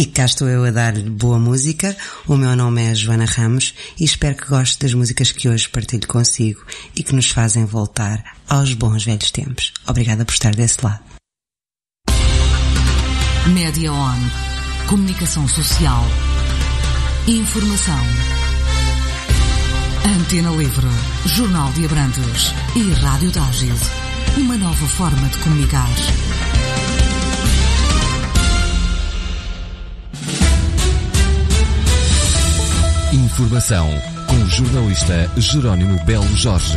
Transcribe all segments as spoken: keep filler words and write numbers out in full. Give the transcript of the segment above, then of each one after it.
E cá estou eu a dar-lhe boa música. O meu nome é Joana Ramos e espero que goste das músicas que hoje partilho consigo e que nos fazem voltar aos bons velhos tempos. Obrigada por estar desse lado. Média On. Comunicação social. Informação. Antena Livre. Jornal de Abrantes. E Rádio Tágil. Uma nova forma de comunicar. Informação com o jornalista Jerónimo Belo Jorge.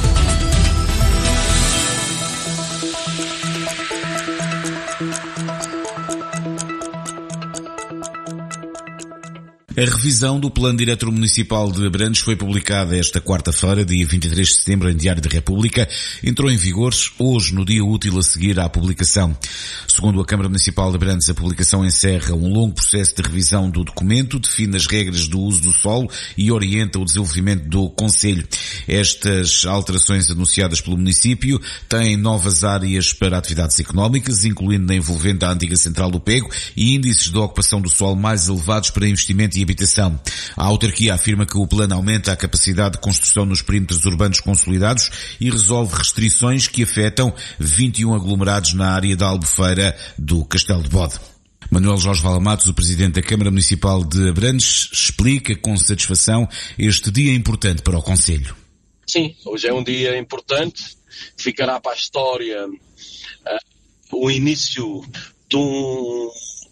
A revisão do Plano Diretor Municipal de Abrantes foi publicada esta quarta-feira, dia vinte e três de setembro, em Diário da República. Entrou em vigor hoje, no dia útil a seguir à publicação. Segundo a Câmara Municipal de Abrantes, a publicação encerra um longo processo de revisão do documento, define as regras do uso do solo e orienta o desenvolvimento do concelho. Estas alterações anunciadas pelo município têm novas áreas para atividades económicas, incluindo a envolvente a antiga central do Pego e índices de ocupação do solo mais elevados para investimento e habitação. A autarquia afirma que o plano aumenta a capacidade de construção nos perímetros urbanos consolidados e resolve restrições que afetam vinte e um aglomerados na área da Albufeira do Castelo de Bode. Manuel Jorge Valamatos, o Presidente da Câmara Municipal de Abrantes, explica com satisfação este dia importante para o concelho. Sim, hoje é um dia importante, ficará para a história uh, o início de um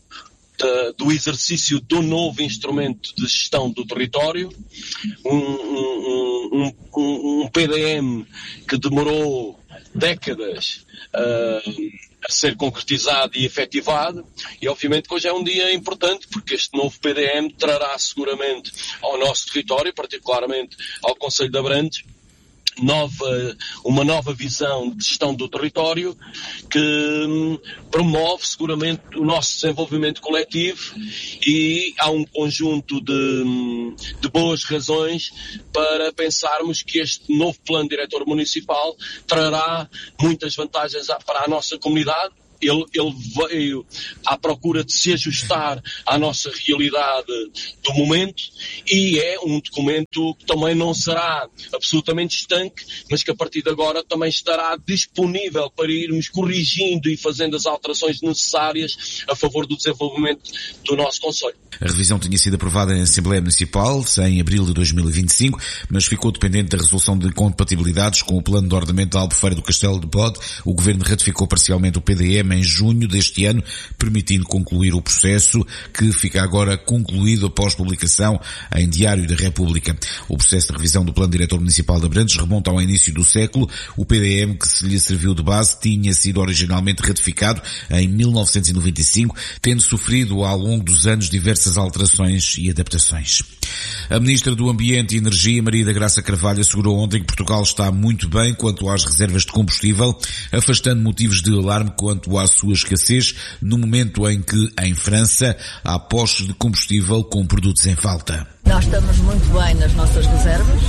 do exercício do novo instrumento de gestão do território, um, um, um, um P D M que demorou décadas uh, a ser concretizado e efetivado, e obviamente que hoje é um dia importante, porque este novo P D M trará seguramente ao nosso território, particularmente ao Concelho de Abrantes, Nova, uma nova visão de gestão do território que hum, promove seguramente o nosso desenvolvimento coletivo, e há um conjunto de, hum, de boas razões para pensarmos que este novo plano diretor municipal trará muitas vantagens para a nossa comunidade. Ele, ele veio à procura de se ajustar à nossa realidade do momento, e é um documento que também não será absolutamente estanque, mas que a partir de agora também estará disponível para irmos corrigindo e fazendo as alterações necessárias a favor do desenvolvimento do nosso concelho. A revisão tinha sido aprovada em Assembleia Municipal em abril de dois mil e vinte e cinco, mas ficou dependente da resolução de compatibilidades com o Plano de Ordenamento da Albufeira do Castelo de Bode. O Governo ratificou parcialmente o P D M em junho deste ano, permitindo concluir o processo, que fica agora concluído após publicação em Diário da República. O processo de revisão do Plano Diretor Municipal de Abrantes remonta ao início do século. O P D M, que se lhe serviu de base, tinha sido originalmente ratificado em mil novecentos e noventa e cinco, tendo sofrido ao longo dos anos diversas alterações e adaptações. A Ministra do Ambiente e Energia, Maria da Graça Carvalho, assegurou ontem que Portugal está muito bem quanto às reservas de combustível, afastando motivos de alarme quanto à sua escassez, no momento em que, em França, há postos de combustível com produtos em falta. Nós estamos muito bem nas nossas reservas.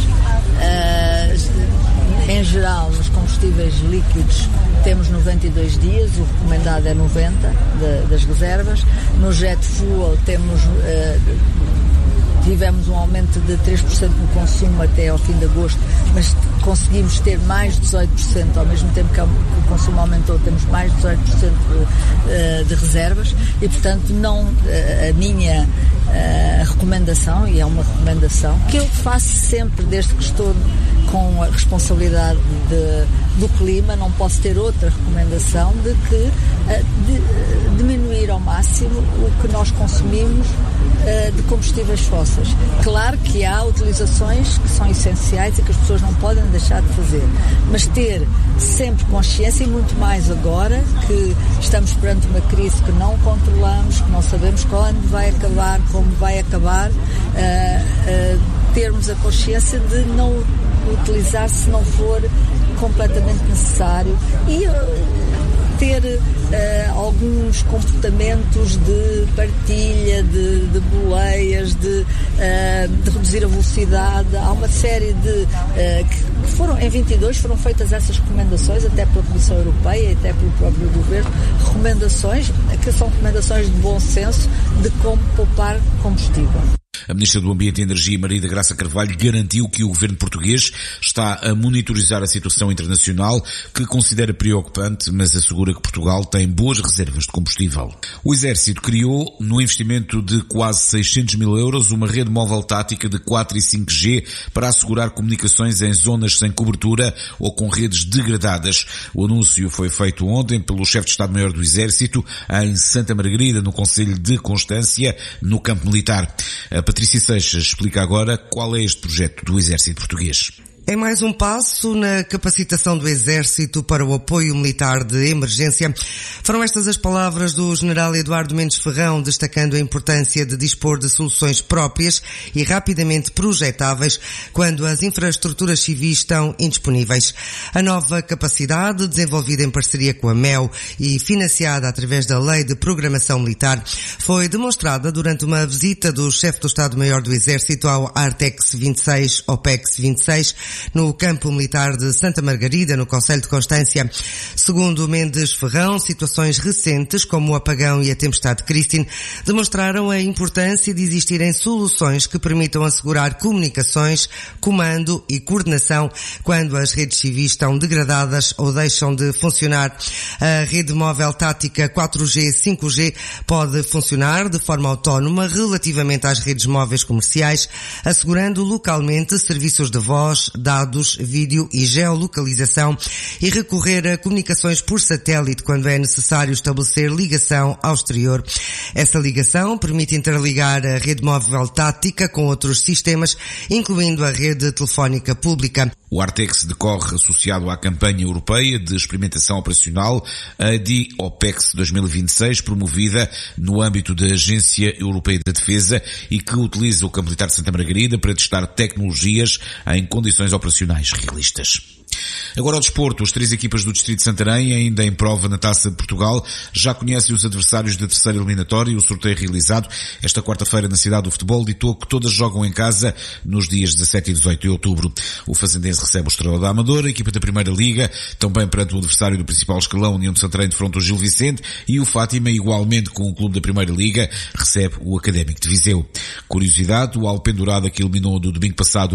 Uh, em geral, nos combustíveis líquidos temos noventa e dois dias, o recomendado é noventa de, das reservas. No jet fuel temos... Uh, Tivemos um aumento de três por cento no consumo até ao fim de agosto, mas conseguimos ter mais de dezoito por cento, ao mesmo tempo que o consumo aumentou, temos mais de dezoito por cento de reservas, e portanto não, a minha recomendação, e é uma recomendação que eu faço sempre desde que estou com a responsabilidade de, do clima, não posso ter outra recomendação de que de, diminuir ao máximo o que nós consumimos de combustíveis fósseis. Claro que há utilizações que são essenciais e que as pessoas não podem deixar de fazer, mas ter sempre consciência, e muito mais agora que estamos perante uma crise que não controlamos, que não sabemos quando vai acabar, como vai acabar, uh, uh, termos a consciência de não utilizar se não for completamente necessário. E uh, ter uh, alguns comportamentos de partilha, de, de boleias, de, uh, de reduzir a velocidade. Há uma série de uh, que, que foram, em vinte e dois foram feitas essas recomendações, até pela Comissão Europeia e até pelo próprio Governo, recomendações que são recomendações de bom senso de como poupar combustível. A Ministra do Ambiente e Energia, Maria da Graça Carvalho, garantiu que o governo português está a monitorizar a situação internacional, que considera preocupante, mas assegura que Portugal tem boas reservas de combustível. O Exército criou, no investimento de quase seiscentos mil euros, uma rede móvel tática de quatro e cinco G para assegurar comunicações em zonas sem cobertura ou com redes degradadas. O anúncio foi feito ontem pelo chefe de Estado-Maior do Exército em Santa Margarida, no Concelho de Constância, no campo militar. A Patrícia Seixas explica agora qual é este projeto do Exército Português. É mais um passo na capacitação do Exército para o apoio militar de emergência. Foram estas as palavras do General Eduardo Mendes Ferrão, destacando a importância de dispor de soluções próprias e rapidamente projetáveis quando as infraestruturas civis estão indisponíveis. A nova capacidade, desenvolvida em parceria com a M E L e financiada através da Lei de Programação Militar, foi demonstrada durante uma visita do chefe do Estado-Maior do Exército ao Artex vinte e seis, OPEX vinte e seis, no campo militar de Santa Margarida, no Concelho de Constância. Segundo Mendes Ferrão, situações recentes, como o apagão e a tempestade Christine, demonstraram a importância de existirem soluções que permitam assegurar comunicações, comando e coordenação quando as redes civis estão degradadas ou deixam de funcionar. A rede móvel tática quatro G, cinco G pode funcionar de forma autónoma relativamente às redes móveis comerciais, assegurando localmente serviços de voz, dados, vídeo e geolocalização, e recorrer a comunicações por satélite quando é necessário estabelecer ligação ao exterior. Essa ligação permite interligar a rede móvel tática com outros sistemas, incluindo a rede telefónica pública. O Artex decorre associado à campanha europeia de experimentação operacional, a D OPEX dois mil e vinte e seis, promovida no âmbito da Agência Europeia da Defesa e que utiliza o campo militar de Santa Margarida para testar tecnologias em condições operacionais realistas. Agora ao desporto, as três equipas do Distrito de Santarém, ainda em prova na Taça de Portugal, já conhecem os adversários da terceira eliminatória. O sorteio realizado esta quarta-feira na cidade do futebol ditou que todas jogam em casa nos dias dezassete e dezoito de outubro. O Fazendense recebe o Estrela da Amadora, a equipa da Primeira Liga, também perante o adversário do principal escalão, União de Santarém, de fronte ao Gil Vicente, e o Fátima, igualmente com o clube da Primeira Liga, recebe o Académico de Viseu. Curiosidade, o Alpendurada, que eliminou do domingo passado